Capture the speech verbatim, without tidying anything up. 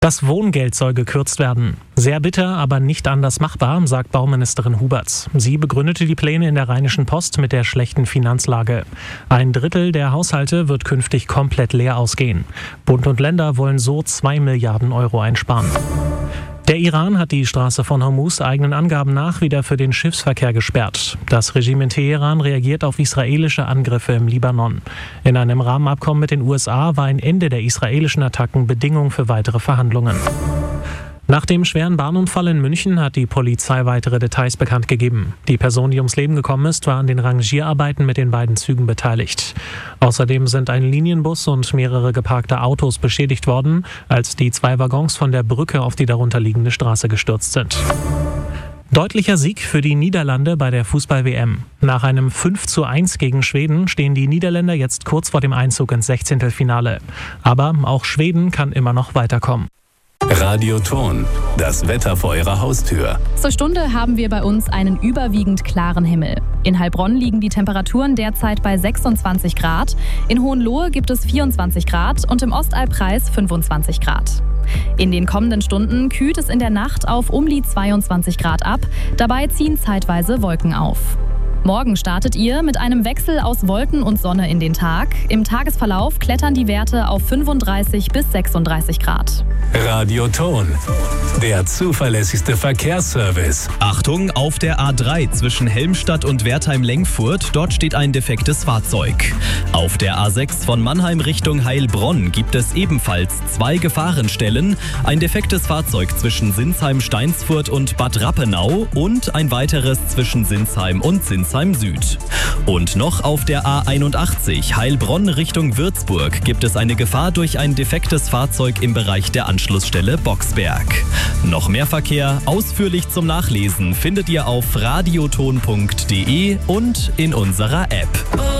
Das Wohngeld soll gekürzt werden. Sehr bitter, aber nicht anders machbar, sagt Bauministerin Huberts. Sie begründete die Pläne in der Rheinischen Post mit der schlechten Finanzlage. Ein Drittel der Haushalte wird künftig komplett leer ausgehen. Bund und Länder wollen so zwei Milliarden Euro einsparen. Der Iran hat die Straße von Hormuz eigenen Angaben nach wieder für den Schiffsverkehr gesperrt. Das Regime in Teheran reagiert auf israelische Angriffe im Libanon. In einem Rahmenabkommen mit den U S A war ein Ende der israelischen Attacken Bedingung für weitere Verhandlungen. Nach dem schweren Bahnunfall in München hat die Polizei weitere Details bekannt gegeben. Die Person, die ums Leben gekommen ist, war an den Rangierarbeiten mit den beiden Zügen beteiligt. Außerdem sind ein Linienbus und mehrere geparkte Autos beschädigt worden, als die zwei Waggons von der Brücke auf die darunterliegende Straße gestürzt sind. Deutlicher Sieg für die Niederlande bei der Fußball-W M. Nach einem fünf zu eins gegen Schweden stehen die Niederländer jetzt kurz vor dem Einzug ins Sechzehntelfinale. Aber auch Schweden kann immer noch weiterkommen. Radio Ton, das Wetter vor Ihrer Haustür. Zur Stunde haben wir bei uns einen überwiegend klaren Himmel. In Heilbronn liegen die Temperaturen derzeit bei sechsundzwanzig Grad, in Hohenlohe gibt es vierundzwanzig Grad und im Ostalbkreis fünfundzwanzig Grad. In den kommenden Stunden kühlt es in der Nacht auf um die zweiundzwanzig Grad ab, dabei ziehen zeitweise Wolken auf. Morgen startet ihr mit einem Wechsel aus Wolken und Sonne in den Tag. Im Tagesverlauf klettern die Werte auf fünfunddreißig bis sechsunddreißig Grad. Radio Ton, der zuverlässigste Verkehrsservice. Achtung, auf der A drei zwischen Helmstadt und Wertheim-Lengfurt, dort steht ein defektes Fahrzeug. Auf der A sechs von Mannheim Richtung Heilbronn gibt es ebenfalls zwei Gefahrenstellen, ein defektes Fahrzeug zwischen Sinsheim-Steinsfurt und Bad Rappenau und ein weiteres zwischen Sinsheim und Sinsheim Süd. Und noch auf der A einundachtzig Heilbronn Richtung Würzburg gibt es eine Gefahr durch ein defektes Fahrzeug im Bereich der Anschlussstelle Boxberg. Noch mehr Verkehr ausführlich zum Nachlesen findet ihr auf radioton punkt de und in unserer App.